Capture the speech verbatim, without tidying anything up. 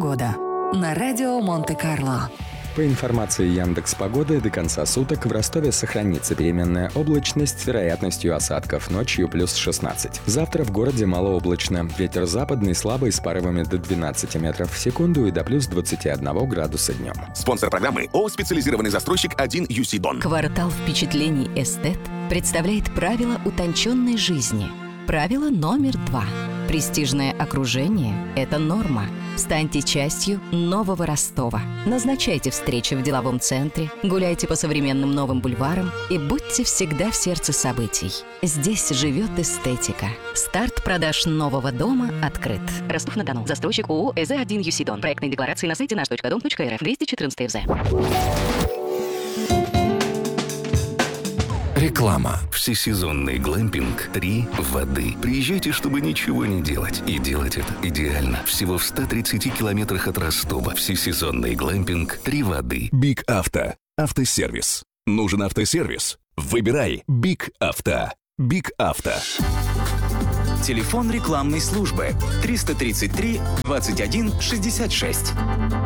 Погода на радио Монте-Карло. По информации Яндекс.Погоды, до конца суток в Ростове сохранится переменная облачность с вероятностью осадков, ночью плюс шестнадцать. Завтра в городе малооблачно. Ветер западный слабый с порывами до двенадцати метров в секунду и до плюс двадцати одного градуса днем. Спонсор программы ООО «Специализированный застройщик один ю си Дон». Квартал впечатлений «Эстет» представляет правила утонченной жизни. Правило номер два. Престижное окружение – это норма. Станьте частью нового Ростова. Назначайте встречи в деловом центре, гуляйте по современным новым бульварам и будьте всегда в сердце событий. Здесь живет эстетика. Старт продаж нового дома открыт. Ростов-на-Дону. Застройщик ООО «ЭЗ один ю си Дон». Проектные декларации на сайте наш точка дом точка эр эф. двести четырнадцать ФЗ. Реклама. Всесезонный глэмпинг «Три воды». Приезжайте, чтобы ничего не делать. И делать это идеально. Всего в ста тридцати километрах от Ростова. Всесезонный глэмпинг «Три воды». Биг Авто. Автосервис. Нужен автосервис? Выбирай Биг Авто. Биг Авто. Телефон рекламной службы триста тридцать три двадцать один шестьдесят шесть.